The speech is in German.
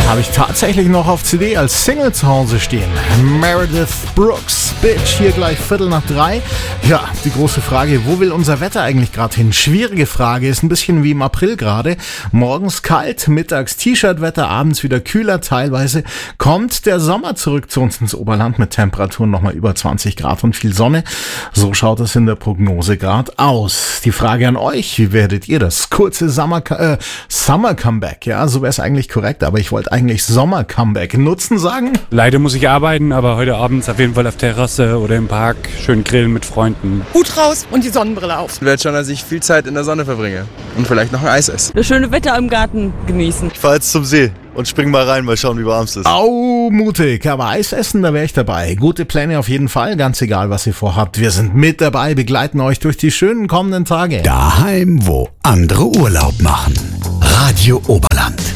Habe ich tatsächlich noch auf CD als Single zu Hause stehen. Meredith Brooks, Bitch, hier gleich 2:45. Ja, die große Frage, wo will unser Wetter eigentlich gerade hin? Schwierige Frage, ist ein bisschen wie im April gerade. Morgens kalt, mittags T-Shirt-Wetter, abends wieder kühler teilweise. Kommt der Sommer zurück zu uns ins Oberland mit Temperaturen nochmal über 20 Grad und viel Sonne. So schaut es in der Prognose gerade aus. Die Frage an euch, wie werdet ihr das? Kurze Summer-Comeback, ja, so wäre es eigentlich korrekt, aber ich wollte eigentlich Sommer-Comeback nutzen sagen. Leider muss ich arbeiten, aber heute Abend auf jeden Fall auf Terrasse oder im Park schön grillen mit Freunden. Hut raus und die Sonnenbrille auf. Ich werde schon, dass ich viel Zeit in der Sonne verbringe und vielleicht noch ein Eis esse. Das schöne Wetter im Garten genießen. Ich fahre jetzt zum See und spring mal rein, mal schauen, wie warm es ist. Au, mutig, aber Eis essen, da wäre ich dabei. Gute Pläne auf jeden Fall, ganz egal, was ihr vorhabt. Wir sind mit dabei, begleiten euch durch die schönen kommenden Tage. Daheim, wo andere Urlaub machen. Radio Oberland.